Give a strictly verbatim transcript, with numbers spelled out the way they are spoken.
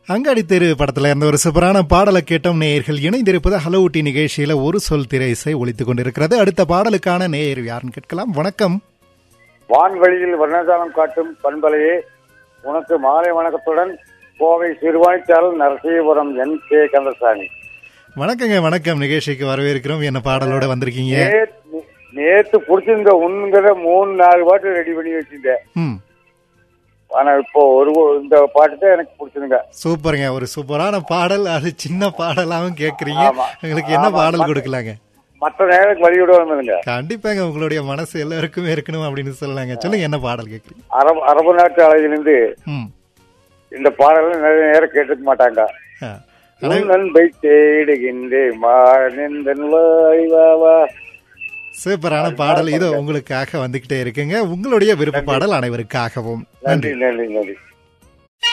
அங்காடி தெரு படத்துல இருந்த ஒரு சூப்பரான பாடலை கேட்டோம். நேயர்கள் இணைந்திருப்பது ஹலோ ஊட்டி நிகழ்ச்சியில ஒரு சொல் திரை இசை ஒலித்துக் கொண்டிருக்கிறது. அடுத்த பாடலுக்கான நேயர் யாருன்னு கேட்கலாம். வணக்கம். வான்வெளியில் வர்ணஜாலம் காட்டும் பண்பலையே, உனக்கு மாலை வணக்கத்துடன் கோவை சிறுவாய்ச்சால் நரசிங்கபுரம் என் கே கந்தசாமி. வணக்கங்க. வணக்கம். நிகழ்ச்சிக்கு வரவேற்கிறோம். என்ன பாடலோட வந்திருக்கீங்க? நேத்து புடிச்சிருந்த உண்கிற மூணு நாலு பாட்டு ரெடி பண்ணி வச்சிருந்தேன். ஆனா இப்போ ஒரு இந்த பாட்டு தான் எனக்கு பிடிச்சிருங்க. சூப்பருங்க. ஒரு சூப்பரான பாடல். அது சின்ன பாடலாவும் கேக்குறீங்க. உங்களுக்கு என்ன பாடல் கொடுக்கலாங்க? மற்ற நேரம் வழியோட வந்துருங்க. கண்டிப்பாங்க. உங்களுடைய மனசு எல்லாருக்குமே இருக்கணும் அப்படின்னு சொல்லலாங்க. சொல்லுங்க, என்ன பாடல் கேக்குறீங்க? அரபு அரபு நாட்டு அழகிலிருந்து இந்த பாடல் நிறைய நேரம் கேட்டுக்க மாட்டாங்க. நண்பை தேடுகின்றேன் சூப்பரான பாடல் இதோ உங்களுக்காக வந்துகிட்டே இருக்குங்க. உங்களுடைய விருப்ப பாடல் அனைவருக்காகவும். நன்றி நன்றி நன்றி.